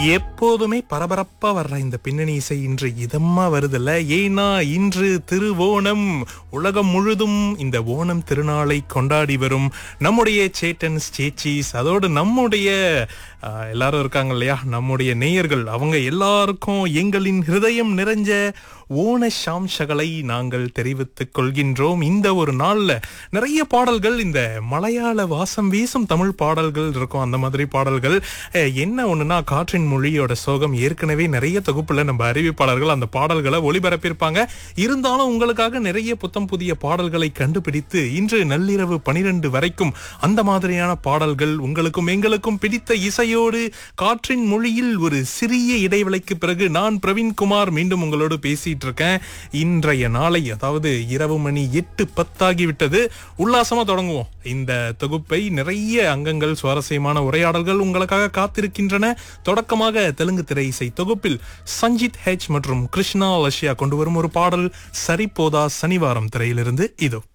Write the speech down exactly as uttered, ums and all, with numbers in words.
எப்போதுமே பரபரப்பா வர்ற இந்த பின்னணி இசை இன்று இதமா வருதுல்ல. ஏன்னா இன்று திருவோணம். உலகம் முழுதும் இந்த ஓணம் திருநாளை கொண்டாடி வரும் நம்முடைய சேட்டன்ஸ் சேச்சீஸ், அதோடு நம்முடைய ஆஹ், எல்லாரும் இருக்காங்க இல்லையா, நம்முடைய நேயர்கள், அவங்க எல்லாருக்கும் எங்களின் ஹிருதயம் நிறைஞ்ச ஓண சாம்சகளை நாங்கள் தெரிவித்துக் கொள்கின்றோம். இந்த ஒரு நாள்ல நிறைய பாடல்கள், இந்த மலையாள வாசம் வீசும் தமிழ் பாடல்கள் இருக்கும். அந்த மாதிரி பாடல்கள் அஹ், என்ன ஒண்ணுன்னா, காற்றின் மொழியோட சோகம் ஏற்கனவே நிறைய தொகுப்புல நம்ம அறிவிப்பாளர்கள் அந்த பாடல்களை ஒளிபரப்பியிருப்பாங்க. இருந்தாலும் உங்களுக்காக நிறைய புத்தம் புதிய பாடல்களை கண்டுபிடித்து இன்று நள்ளிரவு பனிரெண்டு வரைக்கும் அந்த மாதிரியான பாடல்கள் உங்களுக்கும் எங்களுக்கும் பிடித்த இசையோடு காற்றின் மொழியில் ஒரு சிறிய இடைவெளிக்கு பிறகு நான் பிரவீன்குமார் மீண்டும் உங்களோடு பேசிட்டு இருக்கேன். இன்றைய நாளை, அதாவது இரவு மணி எட்டு பத்தாகி விட்டது. உல்லாசமா தொடங்குவோம் இந்த தொகுப்பை. நிறைய அங்கங்கள், சுவாரஸ்யமான உரையாடல்கள் உங்களுக்காக காத்திருக்கின்றன. தொடக்கமாக தெலுங்கு திரை இசை தொகுப்பில் சஞ்சித் ஹெச் மற்றும் கிருஷ்ணா லஷ்யா கொண்டு வரும் ஒரு பாடல், சரிபோதா சனிவாரம் திரையிலிருந்து இதோ.